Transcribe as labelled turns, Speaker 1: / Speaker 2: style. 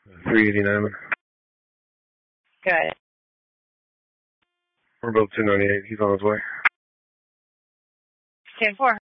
Speaker 1: 389.
Speaker 2: Good.
Speaker 1: We're both 298. He's on his way.
Speaker 2: 10-4.